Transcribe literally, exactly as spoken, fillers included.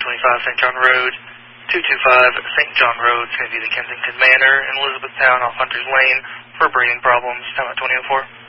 twenty-five Saint John Road, two two five Saint John Road. It's going to be the Kensington Manor in Elizabethtown off Hunter's Lane for breeding problems. Time at twenty oh four.